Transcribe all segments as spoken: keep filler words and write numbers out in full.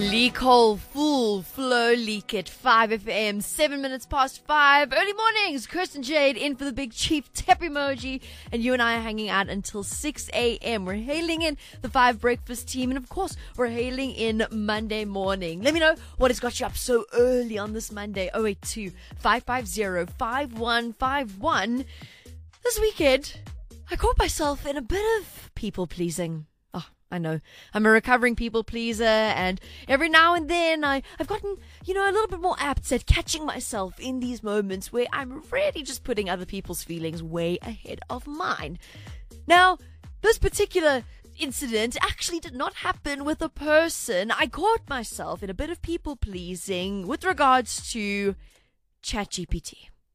Leak hole, full flow leak at five F M, seven minutes past five. Early mornings, Kirsten Jade in for the big chief tip emoji, and you and I are hanging out until six A M. We're hailing in the Five Breakfast team, and of course, we're hailing in Monday morning. Let me know what has got you up so early on this Monday. oh eight two, five five zero, five one five one. This weekend, I caught myself in a bit of people pleasing. I know. I'm a recovering people pleaser, and every now and then I, I've gotten, you know, a little bit more apt at catching myself in these moments where I'm really just putting other people's feelings way ahead of mine. Now, this particular incident actually did not happen with a person. I caught myself in a bit of people pleasing with regards to ChatGPT.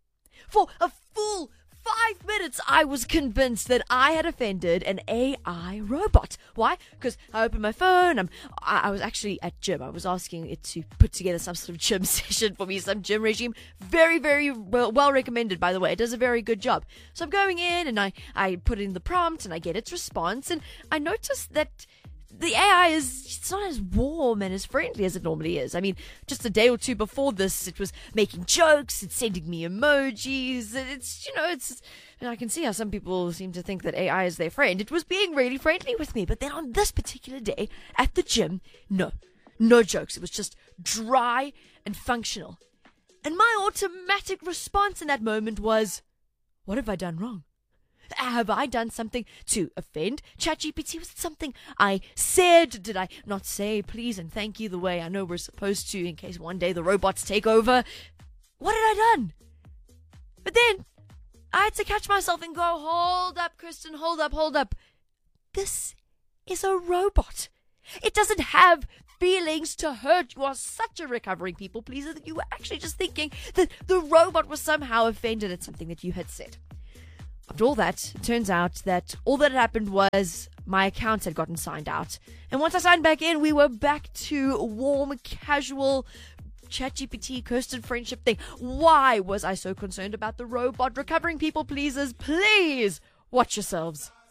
For a full Five minutes, I was convinced that I had offended an A I robot. Why? Because I opened my phone. I'm, I, I was actually at gym. I was asking it to put together some sort of gym session for me, some gym regime. Very, very well, well recommended, by the way. It does a very good job. So I'm going in and I, I put in the prompt and I get its response. And I noticed that the A I is, it's not as warm and as friendly as it normally is. I mean, just a day or two before this, it was making jokes, it's sending me emojis, it's, you know, it's, and I can see how some people seem to think that A I is their friend. It was being really friendly with me, but then on this particular day at the gym, no, no jokes. It was just dry and functional. And my automatic response in that moment was, what have I done wrong? Have I done something to offend ChatGPT? Was it something I said? Did I not say please and thank you the way I know we're supposed to in case one day the robots take over? What had I done? But then I had to catch myself and go, hold up, Kristen, hold up, hold up. This is a robot. It doesn't have feelings to hurt. You are such a recovering people pleaser that you were actually just thinking that the robot was somehow offended at something that you had said. After all that, it turns out that all that had happened was my account had gotten signed out. And once I signed back in, we were back to warm, casual ChatGPT, Kirsten friendship thing. Why was I so concerned about the robot? Recovering people pleasers, please watch yourselves.